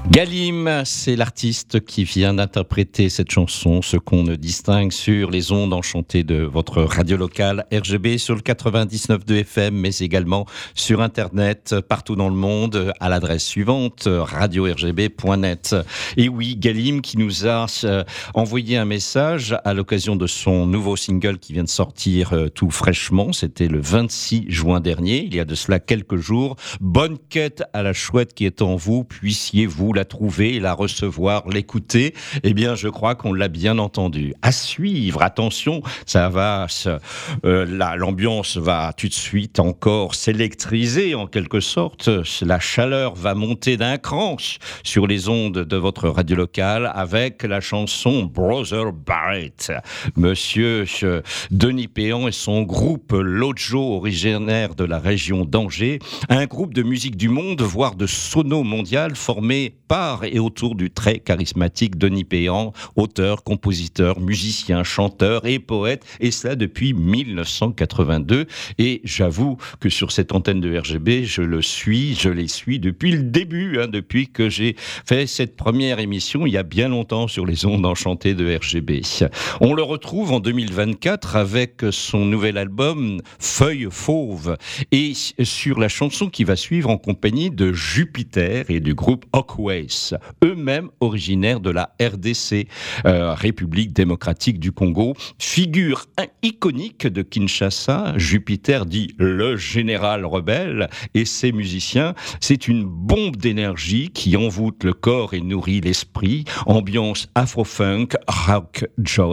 Galim, c'est l'artiste qui vient d'interpréter cette chanson, ce qu'on ne distingue sur les ondes enchantées de votre radio locale RGB sur le 99.2 FM, mais également sur Internet, partout dans le monde, à l'adresse suivante, radio-rgb.net. Et oui, Galim qui nous a envoyé un message à l'occasion de son nouveau single qui vient de sortir tout fraîchement. C'était le 26 juin dernier, il y a de cela quelques jours. Bonne quête à la chouette qui est en vous, puissiez-vous la trouver, la recevoir, l'écouter. Eh bien, je crois qu'on l'a bien entendu. À suivre, attention, ça va, l'ambiance va tout de suite encore s'électriser en quelque sorte. La chaleur va monter d'un cran sur les ondes de votre radio locale avec la chanson Brother Barrett. Monsieur Denis Péan et son groupe Lojo, originaire de la région d'Angers, un groupe de musique du monde, voire de sono mondial, formé par et autour du très charismatique Denis Péan, auteur, compositeur, musicien, chanteur et poète, et cela depuis 1982. Et j'avoue que sur cette antenne de RGB, je les suis depuis le début, depuis que j'ai fait cette première émission, il y a bien longtemps, sur les ondes enchantées de RGB. On le retrouve en 2024 avec son nouvel album Feuille Fauve, et sur la chanson qui va suivre en compagnie de Jupiter et du groupe Hawkways, eux-mêmes originaires de la RDC, République démocratique du Congo. Figure iconique de Kinshasa, Jupiter dit le général rebelle, et ses musiciens, c'est une bombe d'énergie qui envoûte le corps et nourrit l'esprit. Ambiance afro-funk, rock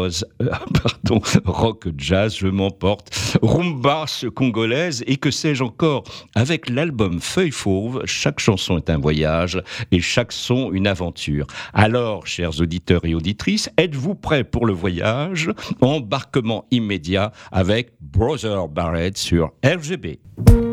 jazz, je m'emporte, rumba congolaise et que sais-je encore. Avec l'album Feuille Fauve, chaque chanson est un voyage et chaque son une aventure. Alors, chers auditeurs et auditrices, êtes-vous prêts pour le voyage? Embarquement immédiat avec Brother Barrett sur RGB.